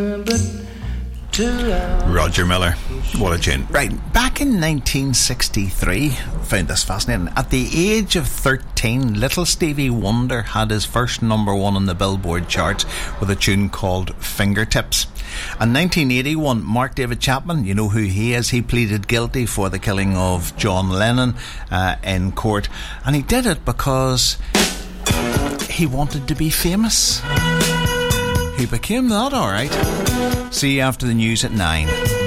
Roger Miller, what a tune. Right, back in 1963, found this fascinating. At the age of 13, little Stevie Wonder had his first number one on the Billboard charts with a tune called Fingertips. In 1981, Mark David Chapman, you know who he is, he pleaded guilty for the killing of John Lennon in court, and he did it because he wanted to be famous. He became that, alright. See you after the news at 9.